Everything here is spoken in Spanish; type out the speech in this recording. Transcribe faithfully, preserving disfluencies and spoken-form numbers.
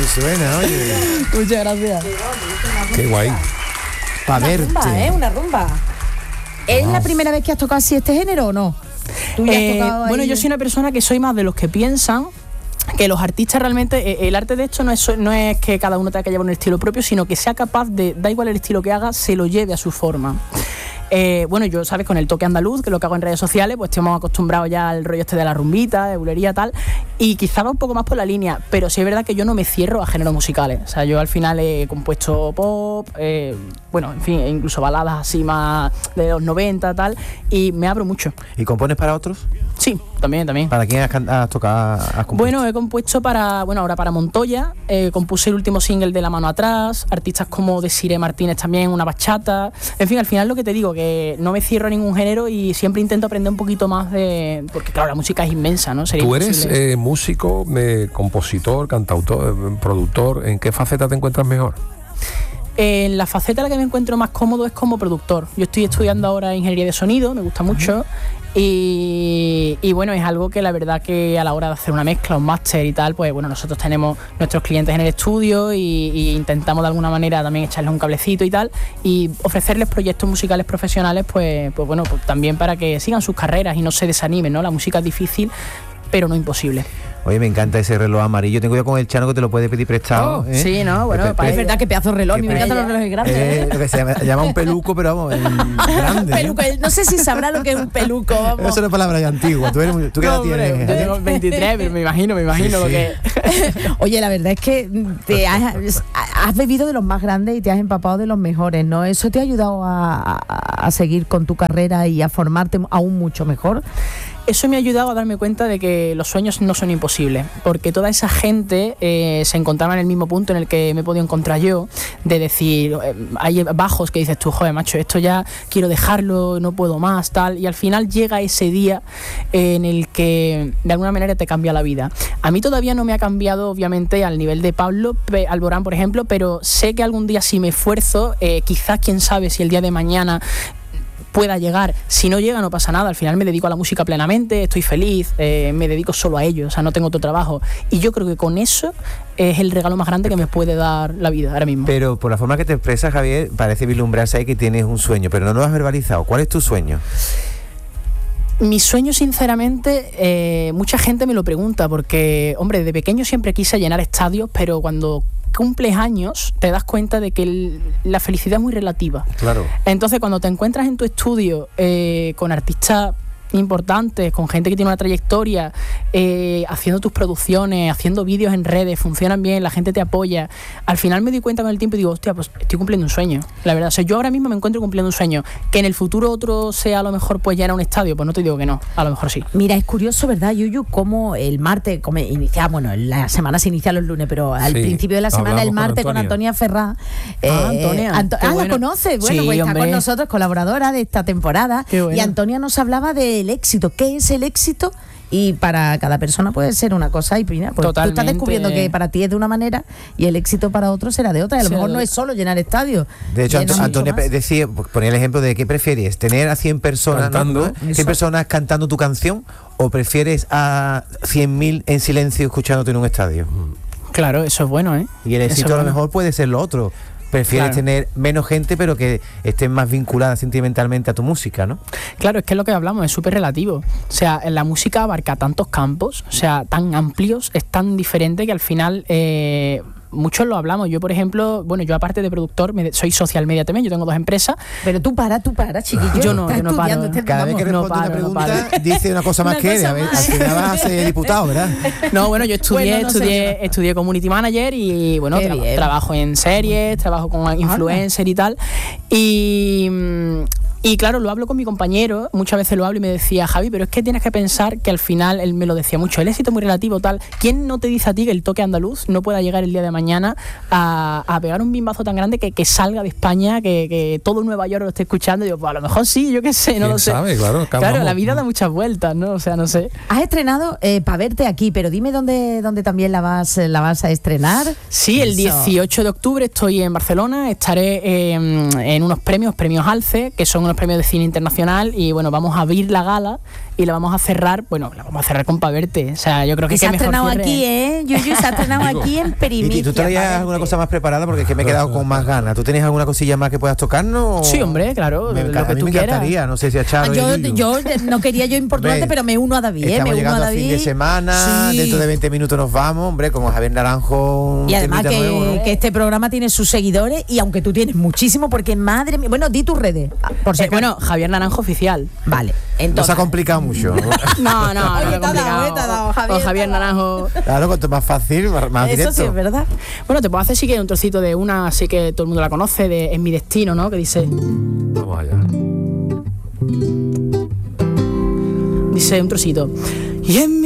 suena, oye. Muchas gracias. Qué guay. Para verte. Rumba, ¿eh? Una rumba. ¿Es la primera vez que has tocado así este género o no? ¿Tú ya has Eh, tocado ahí? bueno, yo soy una persona que soy más de los que piensan que los artistas realmente, eh, el arte de esto no es, no es que cada uno tenga que llevar un estilo propio, sino que sea capaz de, da igual el estilo que haga, se lo lleve a su forma. Eh, bueno, yo, ¿sabes? Con el toque andaluz, que es lo que hago en redes sociales, pues estamos acostumbrados ya al rollo este de la rumbita, de bulería, tal, y quizá va un poco más por la línea, pero sí es verdad que yo no me cierro a géneros musicales. O sea, yo al final he compuesto pop, eh, bueno, en fin, incluso baladas así más de los noventa, tal, y me abro mucho. ¿Y compones para otros? Sí, también, también. ¿Para quién has, can- has tocado? Has compuesto? Bueno, he compuesto para, bueno, ahora para Montoya, eh, compuse el último single de La Mano Atrás, artistas como Desiree Martínez también, una bachata, en fin, al final lo que te digo, que no me cierro a ningún género y siempre intento aprender un poquito más de, porque claro, la música es inmensa, ¿no? Sería Tú eres imposible. eh, músico, eh, compositor, cantautor, eh, productor, ¿en qué faceta te encuentras mejor? En la faceta en la que me encuentro más cómodo es como productor. Yo estoy estudiando ahora ingeniería de sonido, me gusta mucho. Y, y bueno, es algo que la verdad que a la hora de hacer una mezcla, un máster y tal, pues bueno, nosotros tenemos nuestros clientes en el estudio y, y intentamos de alguna manera también echarles un cablecito y tal, y ofrecerles proyectos musicales profesionales, pues, pues bueno, pues también para que sigan sus carreras y no se desanimen, ¿no? La música es difícil, pero no imposible. Oye, me encanta ese reloj amarillo. Ten cuidado con el Chano que te lo puede pedir prestado. Oh, ¿eh? sí, ¿no? Bueno, Pe- pe- Es verdad que pedazo de reloj, a mí me encantan los relojes grandes. Eh, lo que se llama, se llama un peluco, pero vamos, el grande. Peluco, no sé si sabrá lo que es un peluco, vamos. Eso es una palabra ya antigua. ¿Tú, eres, muy- tú qué edad No, hombre, tienes? yo tengo veintitrés, pero me imagino, me imagino Sí, sí. que... Oye, la verdad es que te has, has bebido de los más grandes y te has empapado de los mejores, ¿no? ¿Eso te ha ayudado a, a, a seguir con tu carrera y a formarte aún mucho mejor? Eso me ha ayudado a darme cuenta de que los sueños no son imposibles, porque toda esa gente eh, se encontraba en el mismo punto en el que me he podido encontrar yo, de decir, eh, hay bajos que dices tú, joder, macho, esto ya quiero dejarlo, no puedo más, tal, y al final llega ese día eh, en el que de alguna manera te cambia la vida. A mí todavía no me ha cambiado, obviamente, al nivel de Pablo Pe- Alborán, por ejemplo, pero sé que algún día si me esfuerzo, eh, quizás, quién sabe, si el día de mañana pueda llegar. Si no llega, no pasa nada. Al final me dedico a la música plenamente, estoy feliz, eh, me dedico solo a ello, o sea, no tengo otro trabajo. Y yo creo que con eso es el regalo más grande que me puede dar la vida ahora mismo. Pero por la forma que te expresas, Javier, parece vislumbrarse ahí que tienes un sueño, pero no lo has verbalizado. ¿Cuál es tu sueño? Mi sueño, sinceramente, eh, mucha gente me lo pregunta, porque, hombre, de pequeño siempre quise llenar estadios, pero cuando cumples años te das cuenta de que el, la felicidad es muy relativa. Claro. Entonces, cuando te encuentras en tu estudio eh, con artistas importantes, con gente que tiene una trayectoria, eh, haciendo tus producciones, haciendo vídeos en redes, funcionan bien, la gente te apoya, al final me di cuenta con el tiempo y digo, hostia, pues estoy cumpliendo un sueño, la verdad. O sea, yo ahora mismo me encuentro cumpliendo un sueño. Que en el futuro otro sea a lo mejor pues llenar un estadio, pues no te digo que no, a lo mejor sí. Mira, es curioso, ¿verdad, Yuyu? Cómo el martes, como inicia, bueno, la semana se inicia los lunes, pero al Sí, principio de la semana, hablamos el martes, con con Antonia, Antonia Ferrá. Ah, Antonia, Anto- qué ah, bueno. ¿la conoces? Bueno, Sí, pues está hombre. con nosotros, colaboradora de esta temporada. Qué bueno. Y Antonia nos hablaba del éxito. ¿Qué es el éxito? Y para cada persona puede ser una cosa y mira, pues tú estás Totalmente. descubriendo que para ti es de una manera y el éxito para otro será de otra. Y a lo Sí, mejor de- no es solo llenar estadios. De hecho, llena Anto- mucho Antonia más. pe- decía, ponía el ejemplo de qué prefieres, tener a cien personas, ¿no? Cantando. cien Eso. personas cantando tu canción, o prefieres a cien mil en silencio escuchándote en un estadio. Claro, eso es bueno, ¿eh? Y el Eso éxito es a lo bueno. mejor puede ser lo otro. Prefieres Claro. tener menos gente, pero que estén más vinculadas sentimentalmente a tu música, ¿no? Claro, es que es lo que hablamos, es súper relativo. O sea, la música abarca tantos campos, o sea, tan amplios, es tan diferente que al final eh, muchos lo hablamos. Yo, por ejemplo, bueno, yo aparte de productor, me, soy social media también, yo tengo dos empresas. Pero tú para, tú para, chiquillo. Yo no, Estás yo no paro, estudiando ¿eh? este- Cada vez que no responde paro, una no pregunta, dice una cosa más Una que él. cosa A ver, más. al final vas a ser diputado, ¿verdad? No, bueno, yo estudié, Bueno, no sé estudié, yo. estudié community manager y bueno, Qué tra- bien. trabajo en series, trabajo con influencer y tal. Y, mm, y claro, lo hablo con mi compañero, muchas veces lo hablo y me decía, Javi, pero es que tienes que pensar que al final, él me lo decía mucho, el éxito es muy relativo, tal. ¿Quién no te dice a ti que el toque andaluz no pueda llegar el día de mañana a, a pegar un bimbazo tan grande que, que salga de España, que, que todo Nueva York lo esté escuchando? Y digo, pues a lo mejor sí, yo qué sé, no ¿Quién lo sé. sabe? Claro, Claro, vamos. la vida da muchas vueltas, ¿no? O sea, no sé. Has estrenado eh, para verte aquí, pero dime dónde, dónde también la vas, la vas a estrenar. Sí, el Eso. dieciocho de octubre estoy en Barcelona, estaré eh, en unos premios, premios Alce, que son unos unos premios de cine internacional y bueno, vamos a abrir la gala y la vamos a cerrar, bueno, la vamos a cerrar con Pa' Verte. O sea, yo creo que, que se qué ha mejor estrenado cierre. aquí, ¿eh? Yuyu se ha estrenado aquí en Perimicia. ¿Y tú traías alguna cosa más preparada? Porque es que me he quedado con más ganas. ¿Tú tienes alguna cosilla más que puedas tocarnos? Sí, hombre, claro, Me, lo a que mí tú me quieras. encantaría, no sé si a Charo Yo, y Yuyu. yo no quería yo importante, Hombre, pero me uno a David, ¿eh? Estamos Me uno llegando a a David. fin de semana, Sí. dentro de veinte minutos nos vamos, hombre, como Javier Naranjo. un Y además temita que, nuevo, ¿no? que este programa tiene sus seguidores y aunque tú tienes muchísimo, porque madre mía, bueno, di tus redes. Por si Eh, acaso. bueno, Javier Naranjo oficial. Vale, No se entonces. ha complicado mucho. No, no, Oye, no, te ha dado, complicado. eh, te ha dado, Javier, Con te ha Javier dado. Naranjo. Claro, cuanto más fácil, más, más Eso directo. sí es verdad. Bueno, te puedo hacer sí que un trocito de una, así que todo el mundo la conoce, de En mi destino, ¿no? Que dice, Vamos allá. dice un trocito. Y en